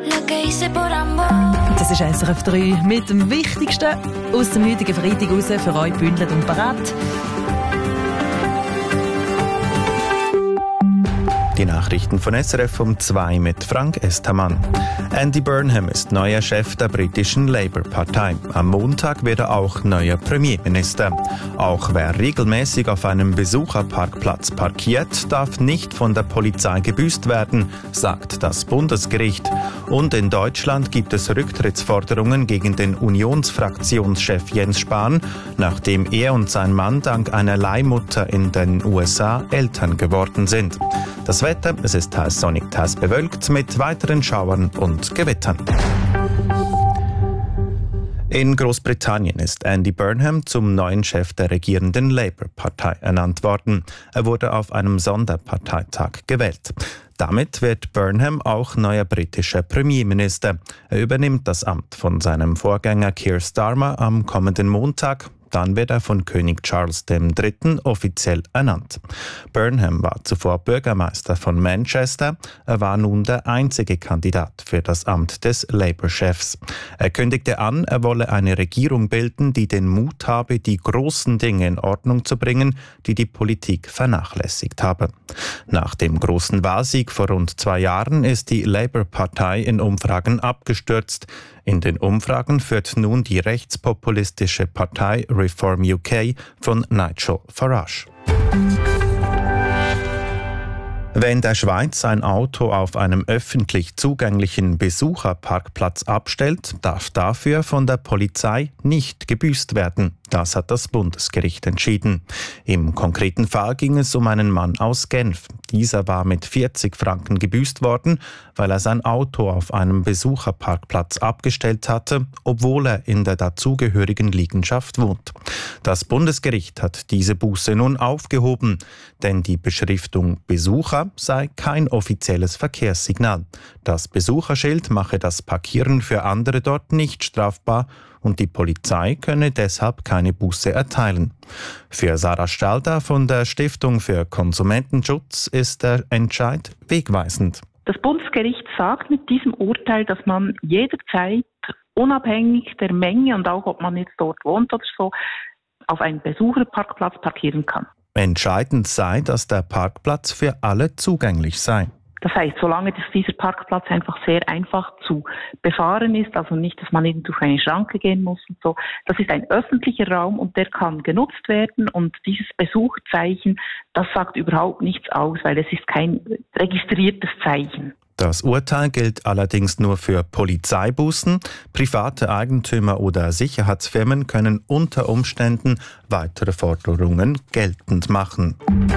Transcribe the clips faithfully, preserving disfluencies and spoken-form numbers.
Das ist S R F drei mit dem Wichtigsten aus dem heutigen Freitag raus für euch gebündelt und parat. Die Nachrichten von S R F um zwei mit Frank Estermann. Andy Burnham ist neuer Chef der britischen Labour-Partei. Am Montag wird er auch neuer Premierminister. Auch wer regelmäßig auf einem Besucherparkplatz parkiert, darf nicht von der Polizei gebüßt werden, sagt das Bundesgericht. Und in Deutschland gibt es Rücktrittsforderungen gegen den Unionsfraktionschef Jens Spahn, nachdem er und sein Mann dank einer Leihmutter in den U S A Eltern geworden sind. Das Wetter, es ist teils sonnig, teils bewölkt mit weiteren Schauern und Gewittern. In Großbritannien ist Andy Burnham zum neuen Chef der regierenden Labour-Partei ernannt worden. Er wurde auf einem Sonderparteitag gewählt. Damit wird Burnham auch neuer britischer Premierminister. Er übernimmt das Amt von seinem Vorgänger Keir Starmer am kommenden Montag. Dann wird er von König Charles der Dritte offiziell ernannt. Burnham war zuvor Bürgermeister von Manchester. Er war nun der einzige Kandidat für das Amt des Labour-Chefs. Er kündigte an, er wolle eine Regierung bilden, die den Mut habe, die großen Dinge in Ordnung zu bringen, die die Politik vernachlässigt habe. Nach dem großen Wahlsieg vor rund zwei Jahren ist die Labour-Partei in Umfragen abgestürzt. In den Umfragen führt nun die rechtspopulistische Partei Reform U K von Nigel Farage. Wer in der Schweiz ein Auto auf einem öffentlich zugänglichen Besucherparkplatz abstellt, darf dafür von der Polizei nicht gebüßt werden. Das hat das Bundesgericht entschieden. Im konkreten Fall ging es um einen Mann aus Genf. Dieser war mit vierzig Franken gebüßt worden, weil er sein Auto auf einem Besucherparkplatz abgestellt hatte, obwohl er in der dazugehörigen Liegenschaft wohnt. Das Bundesgericht hat diese Buße nun aufgehoben, denn die Beschriftung Besucher sei kein offizielles Verkehrssignal. Das Besucherschild mache das Parkieren für andere dort nicht strafbar und die Polizei könne deshalb keine Buße erteilen. Für Sarah Stalder von der Stiftung für Konsumentenschutz ist der Entscheid wegweisend. Das Bundesgericht sagt mit diesem Urteil, dass man jederzeit, unabhängig der Menge und auch ob man jetzt dort wohnt oder so, auf einen Besucherparkplatz parkieren kann. Entscheidend sei, dass der Parkplatz für alle zugänglich sei. Das heißt, solange dass dieser Parkplatz einfach sehr einfach zu befahren ist, also nicht, dass man eben durch eine Schranke gehen muss und so, das ist ein öffentlicher Raum und der kann genutzt werden und dieses Besucherzeichen, das sagt überhaupt nichts aus, weil es ist kein registriertes Zeichen. Das Urteil gilt allerdings nur für Polizeibußen. Private Eigentümer oder Sicherheitsfirmen können unter Umständen weitere Forderungen geltend machen.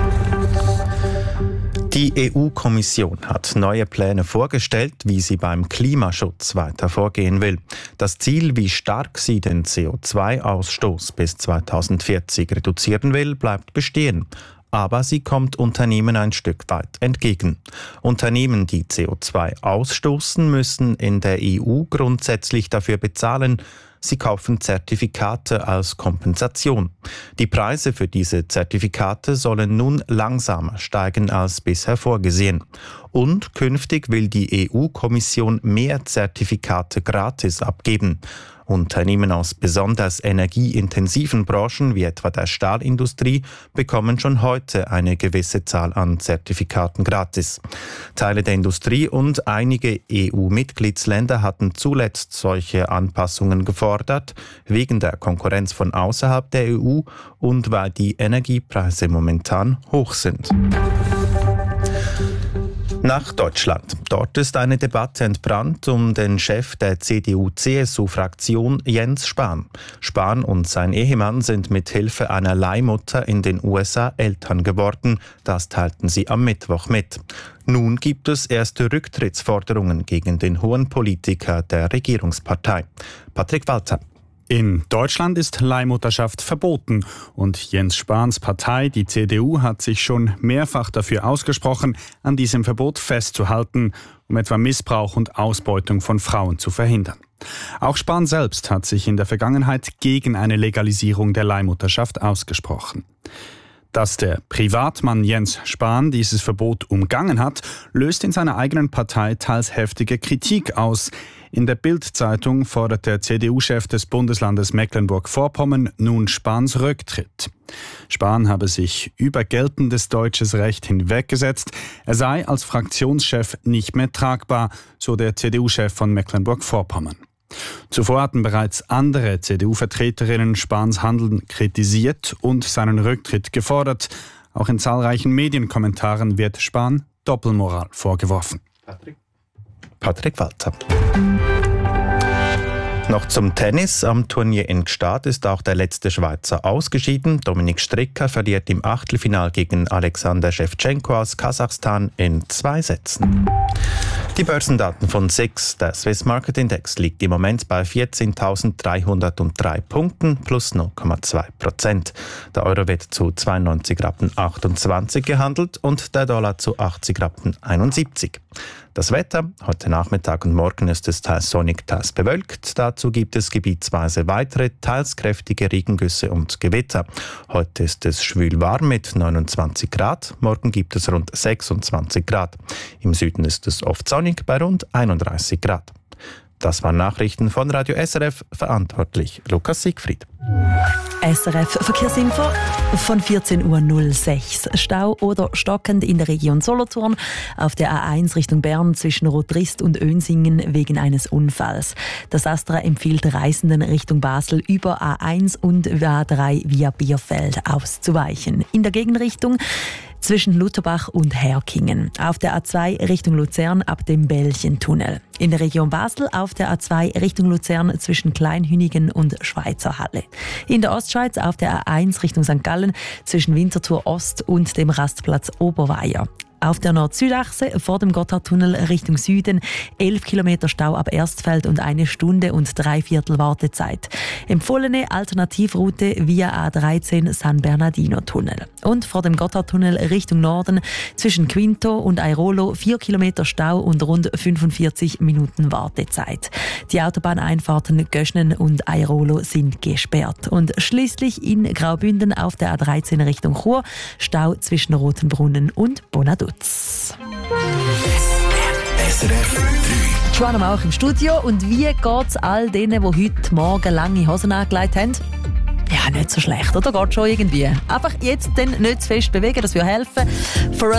Die E U-Kommission hat neue Pläne vorgestellt, wie sie beim Klimaschutz weiter vorgehen will. Das Ziel, wie stark sie den C O zwei Ausstoß bis zweitausendvierzig reduzieren will, bleibt bestehen. Aber sie kommt Unternehmen ein Stück weit entgegen. Unternehmen, die C O zwei ausstoßen, müssen in der E U grundsätzlich dafür bezahlen. Sie kaufen Zertifikate als Kompensation. Die Preise für diese Zertifikate sollen nun langsamer steigen als bisher vorgesehen. Und künftig will die E U-Kommission mehr Zertifikate gratis abgeben. Unternehmen aus besonders energieintensiven Branchen wie etwa der Stahlindustrie bekommen schon heute eine gewisse Zahl an Zertifikaten gratis. Teile der Industrie und einige E U-Mitgliedsländer hatten zuletzt solche Anpassungen gefordert, wegen der Konkurrenz von außerhalb der E U und weil die Energiepreise momentan hoch sind. Nach Deutschland. Dort ist eine Debatte entbrannt um den Chef der C D U-C S U-Fraktion Jens Spahn. Spahn und sein Ehemann sind mit Hilfe einer Leihmutter in den U S A Eltern geworden. Das teilten sie am Mittwoch mit. Nun gibt es erste Rücktrittsforderungen gegen den hohen Politiker der Regierungspartei. Patrick Walter. In Deutschland ist Leihmutterschaft verboten und Jens Spahns Partei, die C D U, hat sich schon mehrfach dafür ausgesprochen, an diesem Verbot festzuhalten, um etwa Missbrauch und Ausbeutung von Frauen zu verhindern. Auch Spahn selbst hat sich in der Vergangenheit gegen eine Legalisierung der Leihmutterschaft ausgesprochen. Dass der Privatmann Jens Spahn dieses Verbot umgangen hat, löst in seiner eigenen Partei teils heftige Kritik aus. In der Bild-Zeitung fordert der C D U-Chef des Bundeslandes Mecklenburg-Vorpommern nun Spahns Rücktritt. Spahn habe sich über geltendes deutsches Recht hinweggesetzt. Er sei als Fraktionschef nicht mehr tragbar, so der C D U-Chef von Mecklenburg-Vorpommern. Zuvor hatten bereits andere C D U-Vertreterinnen Spahns Handeln kritisiert und seinen Rücktritt gefordert. Auch in zahlreichen Medienkommentaren wird Spahn Doppelmoral vorgeworfen. Patrick, Patrick Walter. Noch zum Tennis. Am Turnier in Gstaad ist auch der letzte Schweizer ausgeschieden. Dominik Stricker verliert im Achtelfinal gegen Alexander Schewtschenko aus Kasachstan in zwei Sätzen. Die Börsendaten von S I X. Der Swiss Market Index liegt im Moment bei vierzehntausenddreihundertdrei Punkten plus null Komma zwei Prozent. Der Euro wird zu zweiundneunzig Rappen achtundzwanzig gehandelt und der Dollar zu achtzig Rappen einundsiebzig. Das Wetter: Heute Nachmittag und morgen ist es teils sonnig, teils bewölkt. Dazu gibt es gebietsweise weitere, teils kräftige Regengüsse und Gewitter. Heute ist es schwül warm mit neunundzwanzig Grad. Morgen gibt es rund sechsundzwanzig Grad. Im Süden ist es oft sonnig bei rund einunddreißig Grad. Das waren Nachrichten von Radio S R F, verantwortlich Lukas Siegfried. S R F Verkehrsinfo von vierzehn Uhr null sechs. Stau oder stockend in der Region Solothurn auf der A eins Richtung Bern zwischen Rotrist und Önsingen wegen eines Unfalls. Das Astra empfiehlt Reisenden Richtung Basel über A eins und A drei via Bierfeld auszuweichen. In der Gegenrichtung zwischen Lutherbach und Herkingen. Auf der A zwei Richtung Luzern ab dem Bällchentunnel. In der Region Basel auf der A zwei Richtung Luzern zwischen Kleinhünigen und Schweizer Halle. In der Ostschweiz auf der A eins Richtung Sankt Gallen zwischen Winterthur Ost und dem Rastplatz Oberweier. Auf der Nord-Süd-Achse vor dem Gotthardtunnel Richtung Süden elf Kilometer Stau ab Erstfeld und eine Stunde und drei Viertel Wartezeit. Empfohlene Alternativroute via A dreizehn San Bernardino-Tunnel. Und vor dem Gotthardtunnel Richtung Norden zwischen Quinto und Airolo vier Kilometer Stau und rund fünfundvierzig Minuten Wartezeit. Die Autobahneinfahrten Göschnen und Airolo sind gesperrt. Und schließlich in Graubünden auf der A dreizehn Richtung Chur Stau zwischen Rotenbrunnen und Bonaduz. S R F Joanna Mauch im Studio. Und wie geht's all denen, die heute Morgen lange Hosen angelegt haben? Ja, nicht so schlecht, oder? Geht schon irgendwie. Einfach jetzt dann nicht zu fest bewegen, das würde helfen.